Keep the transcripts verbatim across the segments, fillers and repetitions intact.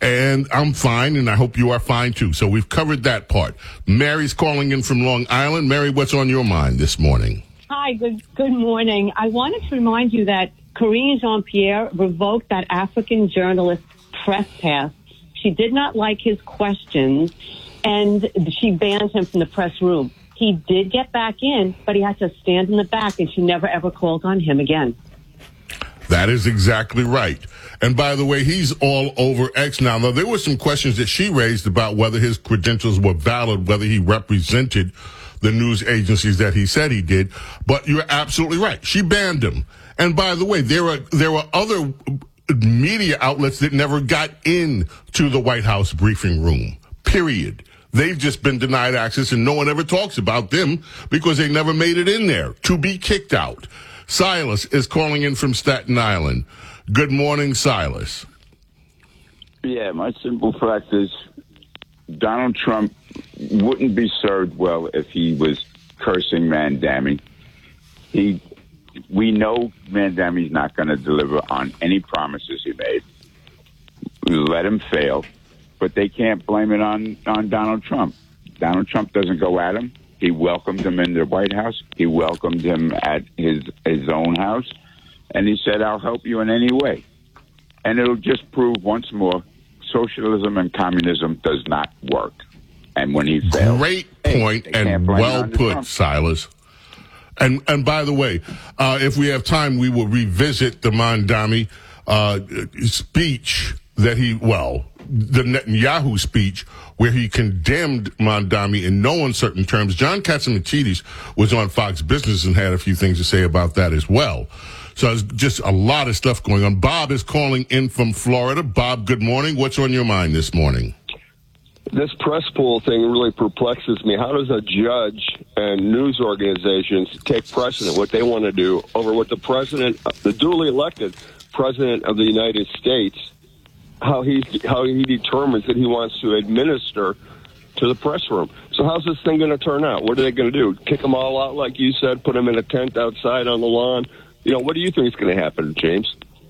And I'm fine, and I hope you are fine, too. So we've covered that part. Mary's calling in from Long Island. Mary, what's on your mind this morning? Hi, good good morning. I wanted to remind you that Karine Jean-Pierre revoked that African journalist press pass. She did not like his questions, and she banned him from the press room. He did get back in, but he had to stand in the back, and she never, ever called on him again. That is exactly right. And by the way, he's all over X now. Now, there were some questions that she raised about whether his credentials were valid, whether he represented the news agencies that he said he did. But you're absolutely right. She banned him. And by the way, there are there were other media outlets that never got in to the White House briefing room, period. They've just been denied access, and no one ever talks about them because they never made it in there to be kicked out. Silas is calling in from Staten Island. Good morning, Silas. Yeah, my simple fact is Donald Trump wouldn't be served well if he was cursing Mandami. He, we know Mandami's not going to deliver on any promises he made. We let him fail, but they can't blame it on, on Donald Trump. Donald Trump doesn't go at him. He welcomed him in the White House. He welcomed him at his his own house. And he said, I'll help you in any way. And it'll just prove once more socialism and communism does not work. And when he fails... Great point and well put, Silas. And and by the way, uh, if we have time, we will revisit the Mandami uh, speech that he, well, the Netanyahu speech where he condemned Mandami in no uncertain terms. John Katzimatidis was on Fox Business and had a few things to say about that as well. So there's just a lot of stuff going on. Bob is calling in from Florida. Bob, good morning. What's on your mind this morning? This press pool thing really perplexes me. How does a judge and news organizations take precedent, what they want to do, over what the president, the duly elected president of the United States, how he how he determines that he wants to administer to the press room. So how's this thing going to turn out? What are they going to do? Kick them all out, like you said, put them in a tent outside on the lawn? You know, what do you think is going to happen, James?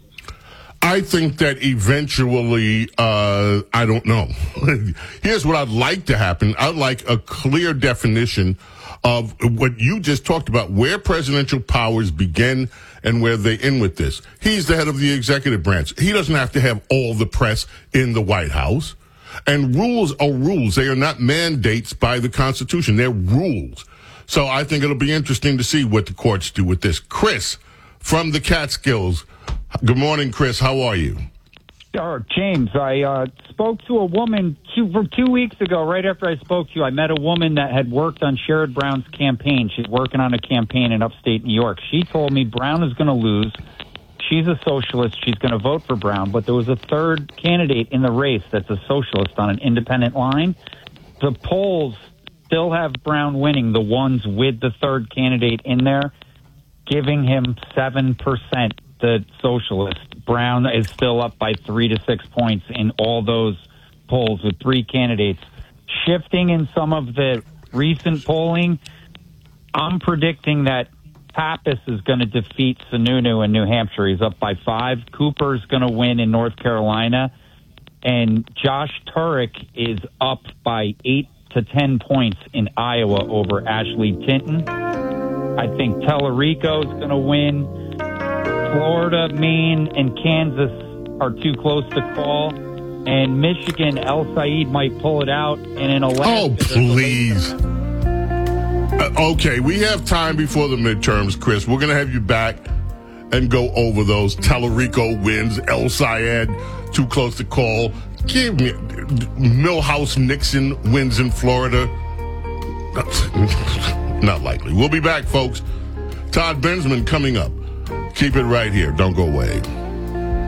I think that eventually, uh, I don't know. Here's what I'd like to happen. I'd like a clear definition of what you just talked about, where presidential powers begin and where they end with this. He's the head of the executive branch. He doesn't have to have all the press in the White House. And rules are rules. They are not mandates by the Constitution. They're rules. So I think it'll be interesting to see what the courts do with this. Chris from the Catskills. Good morning, Chris. How are you? Uh, James, I uh, spoke to a woman two, for two weeks ago, right after I spoke to you. I met a woman that had worked on Sherrod Brown's campaign. She's working on a campaign in upstate New York. She told me Brown is going to lose. She's a socialist. She's going to vote for Brown. But there was a third candidate in the race that's a socialist on an independent line. The polls still have Brown winning, the ones with the third candidate in there, giving him seven percent. The socialist. Brown is still up by three to six points in all those polls with three candidates. Shifting in some of the recent polling, I'm predicting that Pappas is going to defeat Sununu in New Hampshire. He's up by five. Cooper's going to win in North Carolina. And Josh Turek is up by eight to ten points in Iowa over Ashley Tinton. I think Tellerico is going to win. Florida, Maine, and Kansas are too close to call. And Michigan, El Said might pull it out. And in Alaska... Oh, please. Uh, okay, we have time before the midterms, Chris. We're going to have you back and go over those. Tellerico wins. El Sayed, too close to call. Give me... Milhouse Nixon wins in Florida. Not likely. We'll be back, folks. Todd Bensman coming up. Keep it right here. Don't go away.